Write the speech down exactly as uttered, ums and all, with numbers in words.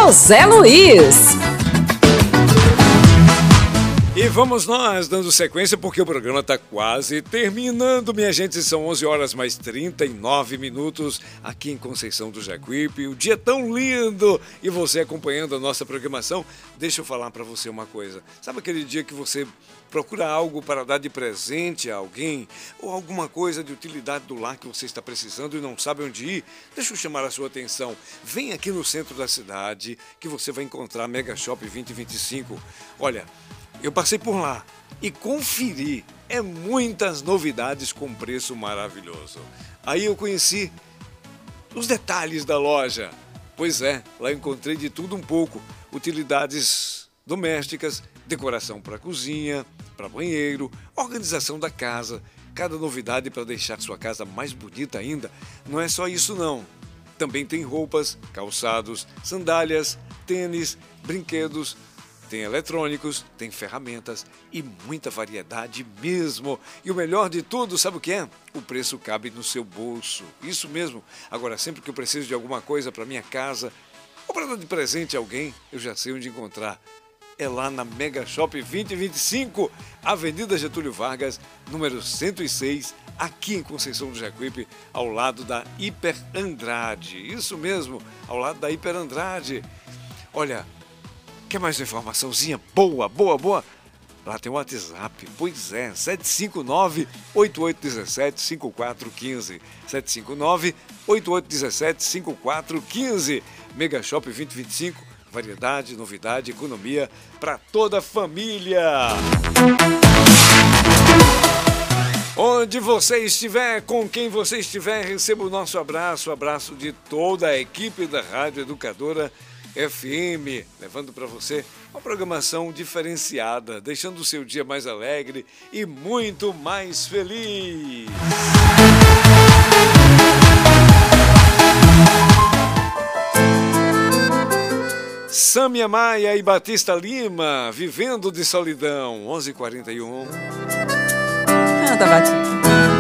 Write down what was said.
José Luiz. E vamos nós dando sequência porque o programa está quase terminando, minha gente. São onze horas mais trinta e nove minutos aqui em Conceição do Jacuípe. O dia tão lindo e você acompanhando a nossa programação. Deixa eu falar para você uma coisa. Sabe aquele dia que você procura algo para dar de presente a alguém ou alguma coisa de utilidade do lar que você está precisando e não sabe onde ir? Deixa eu chamar a sua atenção. Vem aqui no centro da cidade que você vai encontrar a Mega Shop vinte e vinte e cinco. Olha, eu passei por lá e conferi, é muitas novidades com preço maravilhoso. Aí eu conheci os detalhes da loja. Pois é, lá encontrei de tudo um pouco, utilidades domésticas, decoração para cozinha, para banheiro, organização da casa, cada novidade para deixar sua casa mais bonita ainda. Não é só isso não, também tem roupas, calçados, sandálias, tênis, brinquedos. Tem eletrônicos, tem ferramentas e muita variedade mesmo. E o melhor de tudo, sabe o que é? O preço cabe no seu bolso. Isso mesmo. Agora, sempre que eu preciso de alguma coisa para minha casa ou para dar de presente a alguém, eu já sei onde encontrar. É lá na Mega Shop vinte e vinte e cinco, Avenida Getúlio Vargas, número cento e seis, aqui em Conceição do Jacuípe, ao lado da Hiper Andrade. Isso mesmo, ao lado da Hiper Andrade. Olha, quer mais uma informaçãozinha boa, boa, boa? Lá tem o WhatsApp, pois é, sete cinco nove, oito oito um sete, cinco quatro um cinco, sete cinco nove, oito oito um sete, cinco quatro um cinco. Mega Shop vinte e vinte e cinco, variedade, novidade, economia para toda a família. Onde você estiver, com quem você estiver, receba o nosso abraço, abraço de toda a equipe da Rádio Educadora F M, levando para você uma programação diferenciada, deixando o seu dia mais alegre e muito mais feliz. Sâmia Maia e Batista Lima, Vivendo de Solidão, onze e quarenta e um. Canta, Batista.